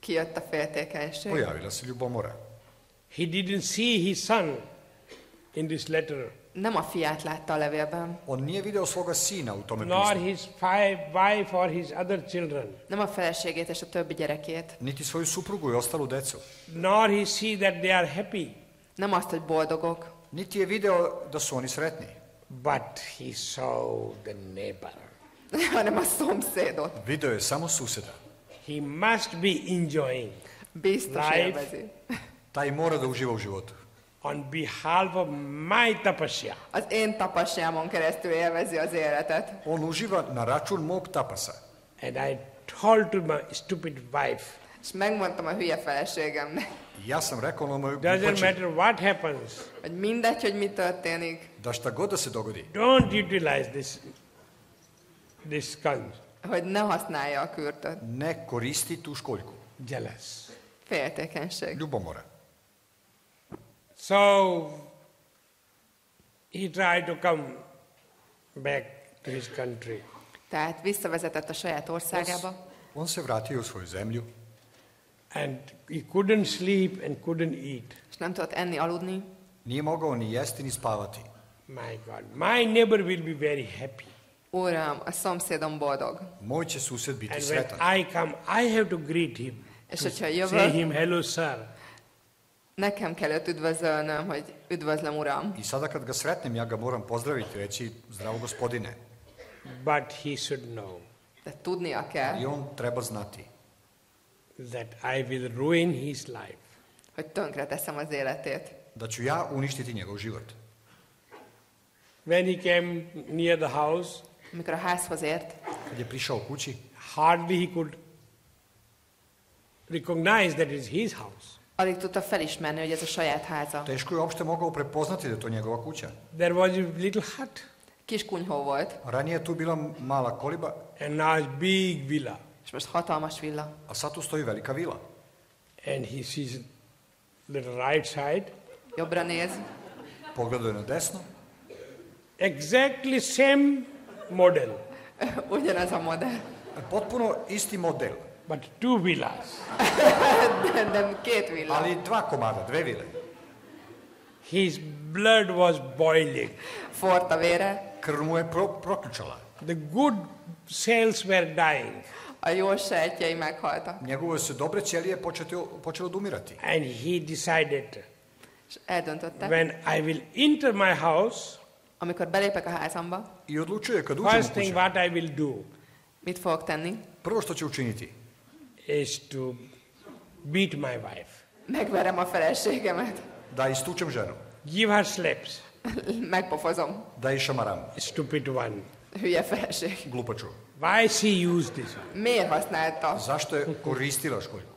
Kijött a féltékenység. Pojavila se ljubomora. He didn't see his son in this letter, Nem a fiát látta a levélben, On nije video svoga sina u tome nor pismu, his wife or his other children, nem a feleségét és a többi gyerekét, niti svoju suprugu i ostalu decu. nor he see that they are happy, nem azt, hogy boldogok, Niti je video da su oni sretni. but he saw the neighbor. hanem a szomszédot. Video je samo suseda. He must be enjoying Biztos Life. élvezi. Taj mora da uživa u životu. on behalf of my tapasya. Az én tapasjámon keresztül élvezi az életet. On uživa na račun mog tapasa. And I told to my stupid wife, És megmondtam a hülye feleségemnek, Ja sam rekao na mojoj doesn't glupači matter what happens, hogy mindegy, hogy mi történik, da šta god da se dogodi, don't utilize this scourge. hogy ne használja a kürtöt. ne koristi tu školjku. Jealous. Féltékenység. Ljubomora. So he tried to come back to his country. Tehát visszavezetett a saját országába, On se vratio u svoju zemlju And he couldn't sleep and couldn't eat. és nem tudott enni, aludni. nije mogao ni jesti ni spavati. My God, my neighbor will be very happy. Uram, a szomszédom boldog. Moj će sused biti And when sretan. I come, I have to greet him. És hogyha Say jövök, him, hello sir. nekem kell őt üdvözölnöm, hogy üdvözlöm, Uram. I sada kad ga sretnem, ja ga moram pozdraviti, reći zdravo gospodine. But he should know De tudnia kell, I on treba znati that I will ruin his life. hogy tönkre teszem az életét. da ću ja uništiti njegov život. When he came near the house, Amikor a házhoz ért, Kad je prišao kući, hardly he could recognize that it's his house. alig tudta felismerni, hogy ez a saját háza. teško je uopšte mogao prepoznati da je to njegova kuća. There was a little hut, Kis kunyhó volt, Ranije je tu bila mala koliba, and now it's big villa. és most hatalmas villa. a sad tu stoji velika vila. And he sees the right side, Jobbra néz, Pogledao je na desno, exactly same model, ugyanaz a modell. potpuno isti model, but two villas. De két villa. ali dva komada, dve vile. His blood was boiling. Forrt a vére, Krv mu je proključala. The good cells were dying. a jó sejtjei meghaltak. Njegove se dobre ćelije počele odumirati. And he decided, És eldöntötte, when I will enter my house, amikor belépek a házamba, I odlučuje kad uđe u first thing kuću, what I will do mit fogok tenni? prvo što će učiniti, is to beat my wife, Megverem a feleségemet, da istučem ženu, give her slaps, megpofozom. da išamaram, stupid one. Hülye feleség. glupaču. Why she used this? Miért használta? Zašto je koristila školjku?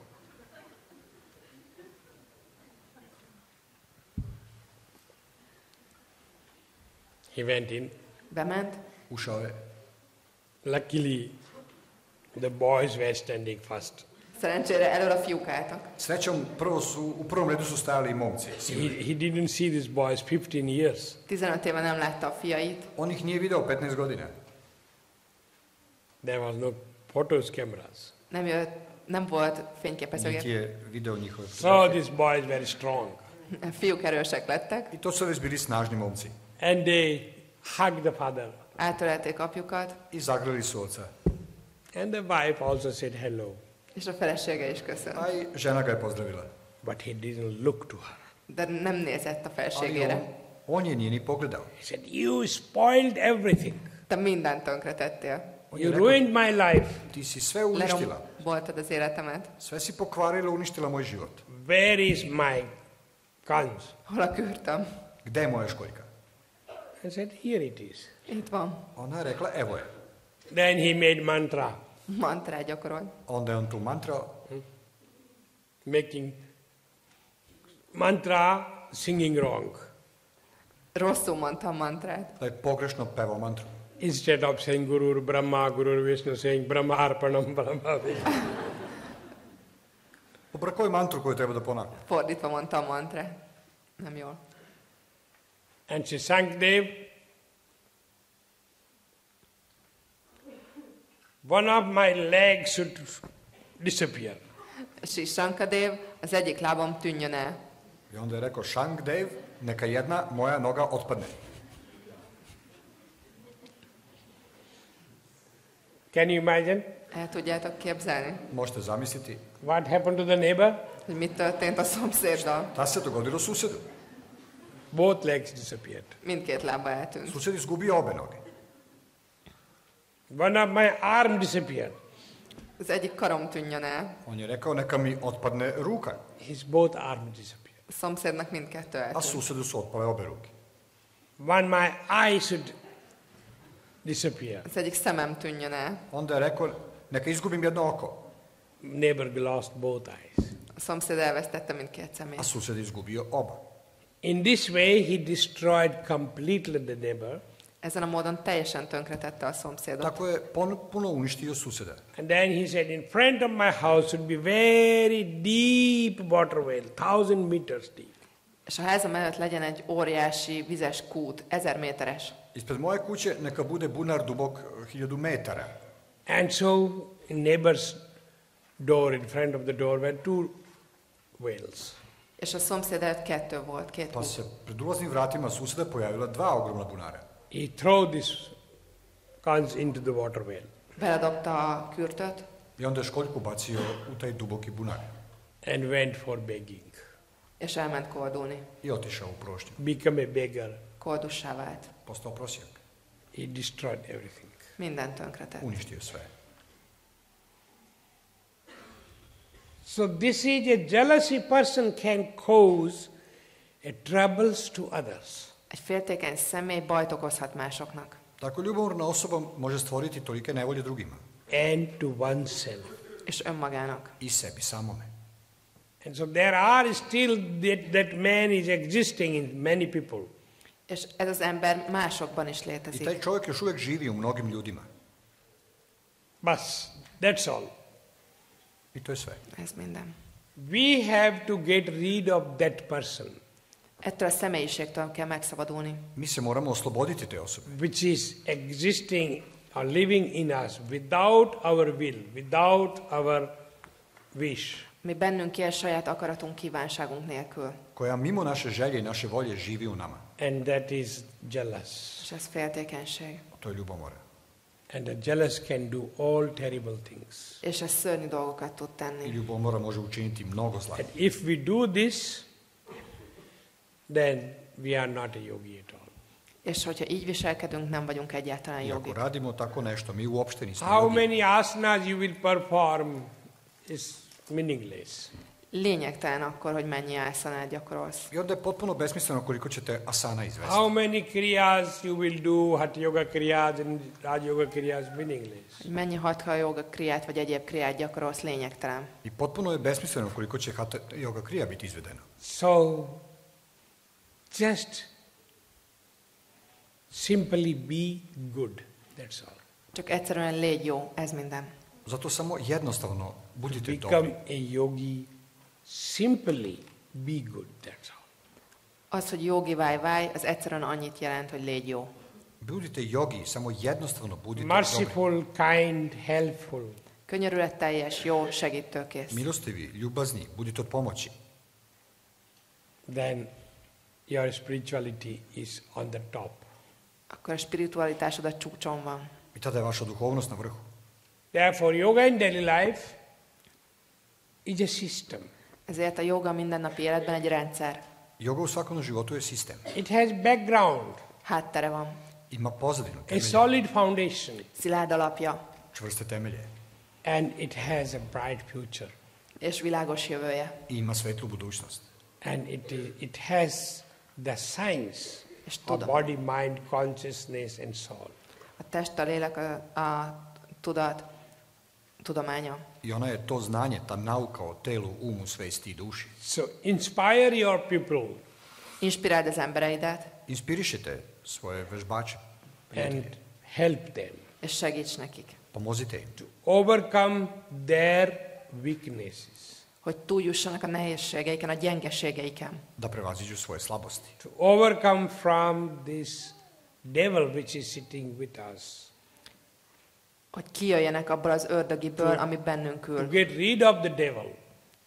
He went in. Bement, Ušao je. Luckily, the boys were standing first. szerencsére előre a fiúk álltak. Srećom, u prvom redu su stajali i momci. He didn't see these boys 15 years. 15 éve nem látta a fiait, On ih nije video 15 godina. There was no photos, cameras. nem volt Niti fényképezőgép. je video njihove So fotografije. these boys were strong. A fiúk erősek lettek, I to su već bili snažni momci. And they hugged the father. átölelték apjukat, I zagrali su oca. And the wife also said hello. és a felesége is köszönt. A i žena ga je pozdravila. But he didn't look to her. De nem nézett a Ali feleségére. on je nije ni pogledao. He said, you spoiled everything. Te mindent tönkretettél. On je You rekao, ruined my life. ti si sve uništila. Leromboltad az életemet. Sve si pokvarila, uništila moj život. Where is my guns? Hol a kürtöm? Gde je moja školjka? I said, here it is. Itt van. Ona je rekla, evo je. Then he made mantra, Mantrát gyakorol. Onda je on tu mantrao, making mantra singing wrong. Rosszul mondtam mantrát. da je pogrešno pevao mantru. Instead of saying Guru Brahma, Guru Vishnu, saying Brahma Arpanam Brahma Vishnu. Pobrkao je mantru koju treba da ponavlja. Fordítva mondtam mantrát. Nem jól. And Shashankdev, one of my legs should disappear. Sri Shankadev, az egyik lábam tűnjön el. I onda je rekao, Shankdev, neka jedna moja noga otpadne. Can you imagine El tudjátok képzelni, Možete zamisliti what happened to the neighbor? hogy mit történt a szomszéddal? šta se dogodilo susedu. Both legs disappeared. Mindkét lába eltűnt. Sused izgubio obe noge. One of my arm disappeared. Az egyik karom tűnjön el. On je rekao, neka mi otpadne ruka. His both arms disappeared. A szomszédnak mindkettő A eltűnt. susedu su otpale obe ruke. One my eye should disappear. Az egyik szemem tűnjön el. Onda je rekao, neka izgubim jedno oko. Neighbor lost both eyes. A szomszéd elvesztette mindkét A szemét. sused izgubio oba. In this way, he destroyed completely the neighbor, Ezen a módon teljesen tönkretette a szomszédot. Tako je puno uništio suseda. and then he said, in front of my house would be very deep water well, 1,000 meters deep. És a házam előtt legyen egy óriási vizes kút, 1000 méteres. Ispred moje kuće neka bude bunar dubok 1000 metara. And so, in neighbor's door, in front of the door, were two wells. És a szomszéd előtt kettő volt, két Pa kút. se pred ulaznim vratima suseda pojavila dva ogromna bunara. He threw this cons into the water well. Beledobta a kürtöt, I onda je školjku bacio u taj duboki bunar. And went for begging. és elment koldulni. I otišao u prošnju. Become a beggar. Koldussá vált. Postao prosjak. He destroyed everything. Mindent tönkretett. Uništio sve. So this is a jealousy person can cause a troubles to others. Egy féltékeny személy bajt okozhat másoknak. Tako ljubomorna osoba može stvoriti tolike nevolje drugima. And to oneself. És önmagának. I sebi samome. And so there are still that man is existing in many people. És ez az ember másokban is I létezik. taj čovjek još uvijek živi u mnogim ljudima. Bas, that's all. I to je sve. Ez minden. We have to get rid of that person, Ettől a személyiségtől kell megszabadulni, Mi se moramo osloboditi te osobe. which is existing or living in us without our will, without our wish. mi bennünk él saját akaratunk, kívánságunk nélkül. Koja mimo naše želje i naše volje živi u nama. And that is jealous. És ez féltékenység. To je ljubomora. And the jealous can do all terrible things. És ez szörnyű dolgokat tud I tenni. ljubomora može učiniti mnogo zla. And if we do this, then we are not a yogi at all. És hogyha így viselkedünk, nem vagyunk egyáltalán I ako jogik. radimo tako nešto, mi uopšte nismo How jogi. many asanas you will perform is meaningless. Lényegtelen akkor, hogy mennyi ászanát gyakorolsz. I onda je potpuno besmisleno koliko ćete asana izvesti. How many kriyas you will do, hatha yoga kriyas and raj yoga kriyas, meaningless. Hogy mennyi hatha joga kriát vagy egyéb kriát gyakorolsz, lényegtelen. I potpuno je besmisleno koliko će hatha yoga krija biti izvedeno. So, just simply be good. That's all. Csak egyszerűen légy jó, ez minden. Zato samo jednostavno budite dobri. Become a yogi, simply be good. That's all. Az, hogy jogi válj, az egyszerűen annyit jelent, hogy légy jó. Budite jogi, samo jednostavno budite dobri. Merciful, kind, helpful. Könyörületteljes, jó, segítőkész. Milostivi, ljubazni, budite od pomoći. Then your spirituality is on the top. Akkor a spiritualitásod a csúcson van. I tada je vaša duhovnost na vrhu. Therefore, yoga in daily life is a system. Ezért a joga mindennapi életben egy rendszer. Yoga u svakodnevnom životu je sistem. It has background, Háttere van. Ima pozadinu, a temelje, solid foundation, Szilárd alapja. čvrste temelje. and it has a bright future. És világos jövője. I ima svetlu budućnost. And it has the science És of tudom. body, mind, consciousness, and soul. A test, a lélek, a tudat, tudománya. I ona je to znanje, ta nauka o telu, umu, svesti i duši. So inspire your people Inspiráld az embereidet, Inspirišite svoje vežbače. and help them és segíts nekik, Pomozite im. to overcome their weaknesses, hogy túljussanak a nehézségeiken, a gyengeségeiken. Da prevaziđu svoje slabosti. to overcome from this devil which is sitting with us, Hogy kijöjjenek abból az ördögiből, ami bennünk to ül. get rid of the devil,